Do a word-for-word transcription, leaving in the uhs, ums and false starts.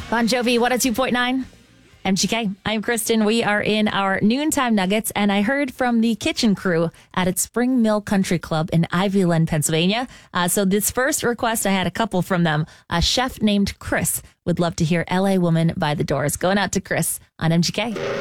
Bon Jovi, one oh two point nine. M G K. I'm Kristen. We are in our noontime nuggets, and I heard from the kitchen crew at its Spring Mill Country Club in Ivyland, Pennsylvania. Uh, so this first request, I had a couple from them. A chef named Chris would love to hear L A Woman by The Doors. Going out to Chris on M G K.